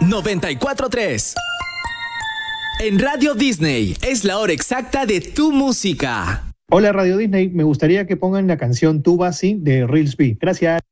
94.3. En Radio Disney es la hora exacta de tu música. Hola Radio Disney, me gustaría que pongan la canción Tuba Sí de Reels B. Gracias.